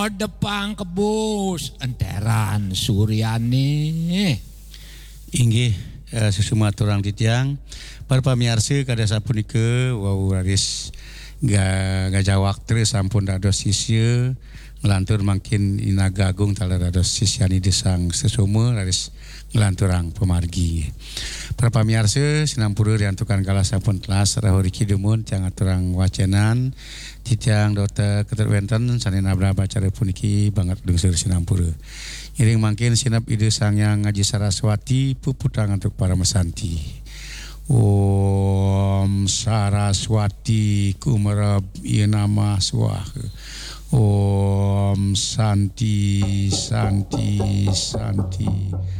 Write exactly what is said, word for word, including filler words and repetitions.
depang kebus enteran Suryani. Inggih eh, susumaturang titiang para pamirsa kada sapunika wau raris ga gajawak terus sampun dados sisya ngelantur makin inaga agung tala dados sisyani desang sesuma raris ngelanturang pemargi. Para pamirsa sinampura riantukan kala sampun telas rahuri kidemun tiang aturang wacenan titiang Dokter Keterwenten sanena braba cara puniki banget dengseur sinampura. Iring mangkin sinap ide Sangyang Ngaji Saraswati puputang untuk para mesanti. Om Saraswati kumarab ieu nama swaha. Om Santi Santi Santi